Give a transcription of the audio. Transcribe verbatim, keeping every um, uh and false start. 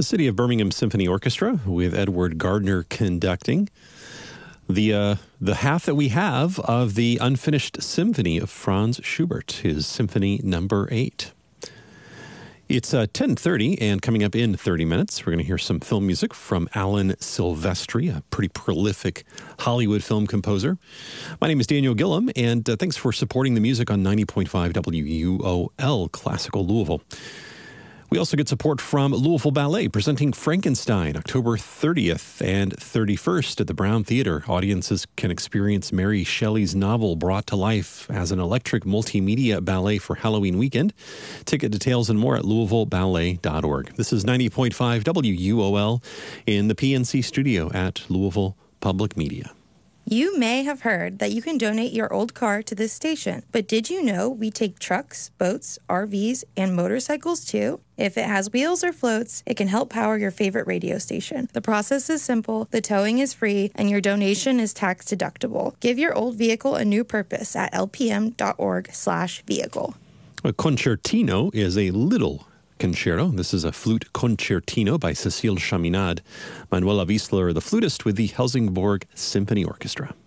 The City of Birmingham Symphony Orchestra with Edward Gardner conducting the uh, the half that we have of the unfinished symphony of Franz Schubert, his Symphony Number Eight. It's uh, ten thirty, and coming up in thirty minutes, we're going to hear some film music from Alan Silvestri, a pretty prolific Hollywood film composer. My name is Daniel Gillum, and uh, thanks for supporting the music on ninety point five W U O L Classical Louisville. We also get support from Louisville Ballet, presenting Frankenstein October thirtieth and thirty-first at the Brown Theater. Audiences can experience Mary Shelley's novel brought to life as an electric multimedia ballet for Halloween weekend. Ticket details and more at louisville ballet dot org. This is ninety point five W U O L in the P N C studio at Louisville Public Media. You may have heard that you can donate your old car to this station, but did you know we take trucks, boats, R Vs, and motorcycles too? If it has wheels or floats, it can help power your favorite radio station. The process is simple, the towing is free, and your donation is tax deductible. Give your old vehicle a new purpose at L P M dot org slash vehicle. A concertino is a little concerto. This is a flute concertino by Cécile Chaminade. Manuela Wiesler, the flutist with the Helsingborg Symphony Orchestra.